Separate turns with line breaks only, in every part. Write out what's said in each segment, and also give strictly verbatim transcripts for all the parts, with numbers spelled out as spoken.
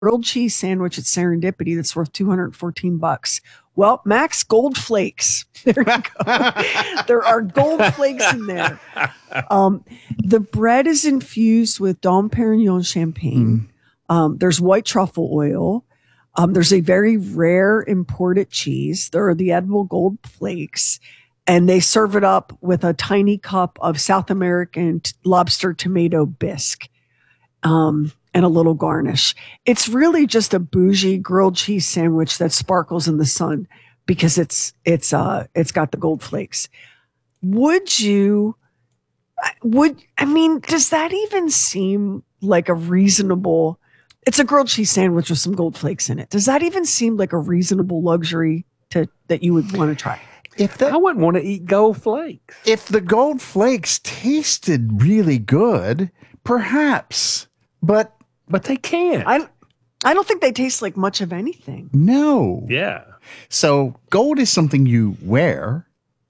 grilled cheese sandwich at Serendipity that's worth two hundred fourteen bucks. Well, Max Gold Flakes. There you go. There are gold flakes in there. Um, the bread is infused with Dom Perignon champagne. Mm. Um, there's white truffle oil. Um, there's a very rare imported cheese. There are the edible gold flakes. And they serve it up with a tiny cup of South American t- lobster tomato bisque. Um, and a little garnish. It's really just a bougie grilled cheese sandwich that sparkles in the sun because it's it's uh it's got the gold flakes. Would you would I mean, does that even seem like a reasonable? It's a grilled cheese sandwich with some gold flakes in it. Does that even seem like a reasonable luxury to that you would want to try?
If the,
I wouldn't want to eat gold flakes.
If the gold flakes tasted really good, perhaps, but
But they can't.
I, I don't think they taste like much of anything.
No.
Yeah.
So gold is something you wear.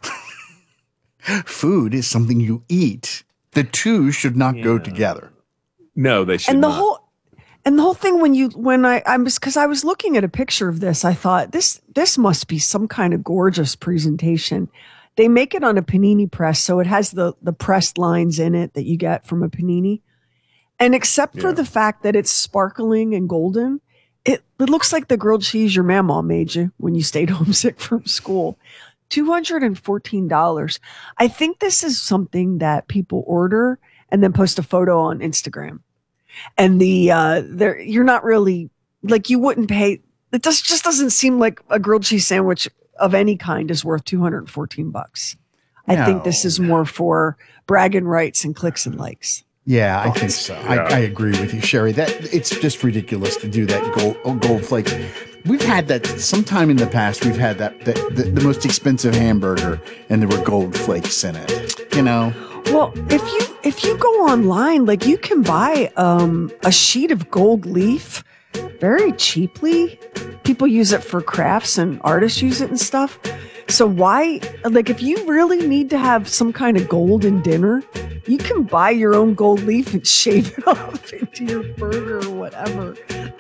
Food is something you eat. The two should not yeah. go together.
No, they should
and the
not.
Whole, and the whole thing when you when I I was because I was looking at a picture of this, I thought this this must be some kind of gorgeous presentation. They make it on a panini press, so it has the the pressed lines in it that you get from a panini. And except for yeah. the fact that it's sparkling and golden, it, it looks like the grilled cheese your mama made you when you stayed homesick from school. two hundred fourteen dollars. I think this is something that people order and then post a photo on Instagram. And the uh, there you're not really, like you wouldn't pay, it does, just doesn't seem like a grilled cheese sandwich of any kind is worth two hundred fourteen bucks. I no. think this is more for bragging rights and clicks and likes.
Yeah, I think so. Yeah. I, I agree with you, Sherry. That it's just ridiculous to do that gold gold flake. We've had that sometime in the past. We've had that, that the, the most expensive hamburger, and there were gold flakes in it. You know.
Well, if you if you go online, like you can buy um, a sheet of gold leaf very cheaply. People use it for crafts, and artists use it and stuff. So why, like, if you really need to have some kind of gold in dinner, you can buy your own gold leaf and shave it off into your burger or whatever.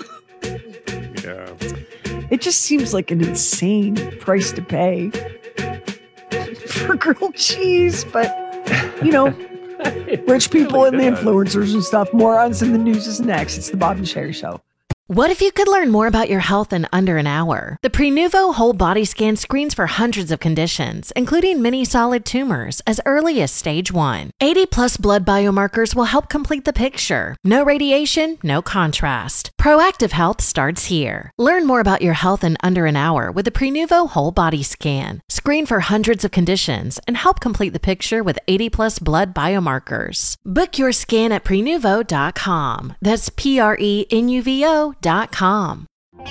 Yeah.
It just seems like an insane price to pay for grilled cheese, but, you know, rich people really and the influencers and stuff. Morons in the news is next. It's the Bob and Sherry Show.
What if you could learn more about your health in under an hour? The Prenuvo Whole Body Scan screens for hundreds of conditions, including many solid tumors, as early as stage one. eighty plus blood biomarkers will help complete the picture. No radiation, no contrast. Proactive health starts here. Learn more about your health in under an hour with the Prenuvo Whole Body Scan. Screen for hundreds of conditions and help complete the picture with eighty plus blood biomarkers. Book your scan at prenuvo dot com. That's P R E N U V O dot com.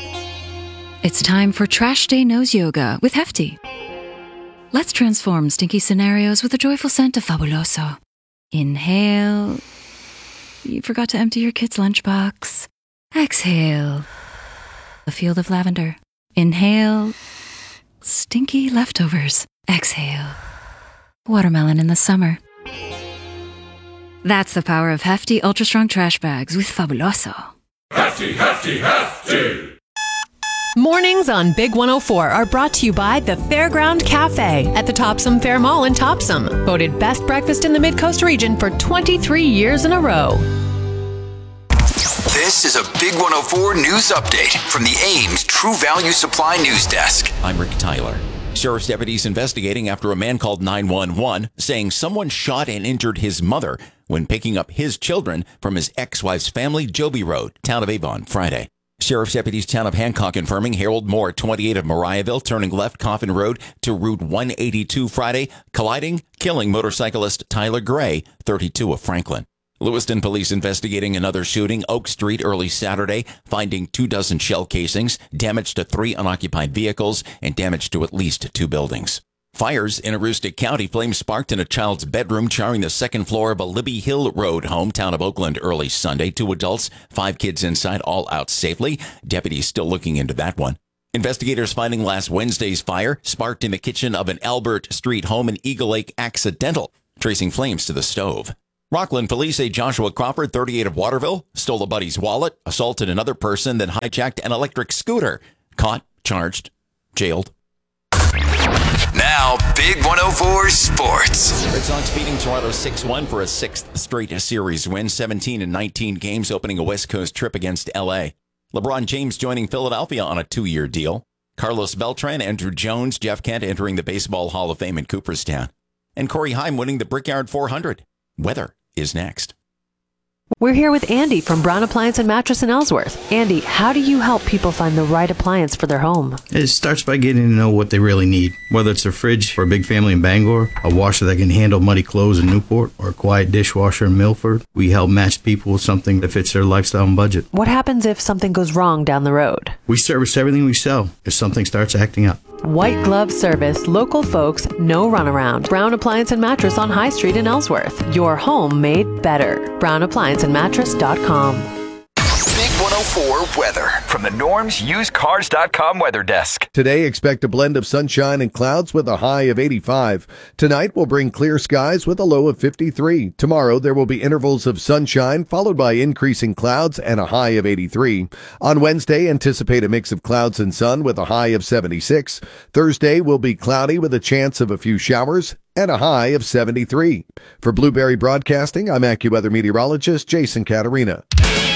It's time for Trash Day Nose Yoga with Hefty. Let's transform stinky scenarios with a joyful scent of Fabuloso. Inhale. You forgot to empty your kid's lunchbox. Exhale. A field of lavender. Inhale. Stinky leftovers. Exhale. Watermelon in the summer. That's the power of Hefty Ultra Strong Trash Bags with Fabuloso.
Hefty, hefty, hefty!
Mornings on Big one oh four are brought to you by the Fairground Cafe at the Topsom Fair Mall in Topsom. Voted best breakfast in the Mid-Coast region for twenty-three years in a row.
This is a Big one oh four news update from the Ames True Value Supply News Desk.
I'm Rick Tyler. Sheriff's deputies investigating after a man called nine one one saying someone shot and injured his mother when picking up his children from his ex-wife's family, Joby Road, town of Avon, Friday. Sheriff's deputies town of Hancock confirming Harold Moore, twenty-eight of Mariahville, turning left Coffin Road to Route one eighty-two Friday, colliding, killing motorcyclist Tyler Gray, thirty-two of Franklin. Lewiston police investigating another shooting, Oak Street, early Saturday, finding two dozen shell casings, damage to three unoccupied vehicles, and damage to at least two buildings. Fires in Aroostook County, flames sparked in a child's bedroom, charring the second floor of a Libby Hill Road home, town of Oakland, early Sunday. Two adults, five kids inside, all out safely. Deputies still looking into that one. Investigators finding last Wednesday's fire sparked in the kitchen of an Albert Street home in Eagle Lake accidental, tracing flames to the stove. Rockland police say Joshua Crawford, thirty-eight, of Waterville, stole a buddy's wallet, assaulted another person, then hijacked an electric scooter. Caught, charged, jailed.
Now, Big one oh four Sports.
Red Sox beating Toronto six one for a sixth straight series win, seventeen and nineteen games, opening a West Coast trip against L A. LeBron James joining Philadelphia on a two-year deal. Carlos Beltran, Andrew Jones, Jeff Kent entering the Baseball Hall of Fame in Cooperstown. And Corey Haim winning the Brickyard four hundred. Weather is next.
We're here with Andy from Brown Appliance and Mattress in Ellsworth. Andy, how do you help people find the right appliance for their home?
It starts by getting to know what they really need. Whether it's a fridge for a big family in Bangor, a washer that can handle muddy clothes in Newport, or a quiet dishwasher in Milford, we help match people with something that fits their lifestyle and budget.
What happens if something goes wrong down the road?
We service everything we sell if something starts acting up.
White glove service, local folks, no runaround. Brown Appliance and Mattress on High Street in Ellsworth. Your home made better. brown appliance and mattress dot com.
Big one oh four weather from the Norms Used Cars dot com weather desk.
Today, expect a blend of sunshine and clouds with a high of eighty-five. Tonight will bring clear skies with a low of fifty-three. Tomorrow, there will be intervals of sunshine followed by increasing clouds and a high of eighty-three. On Wednesday, anticipate a mix of clouds and sun with a high of seventy-six. Thursday will be cloudy with a chance of a few showers and a high of seventy-three. For Blueberry Broadcasting, I'm AccuWeather meteorologist Jason Caterina.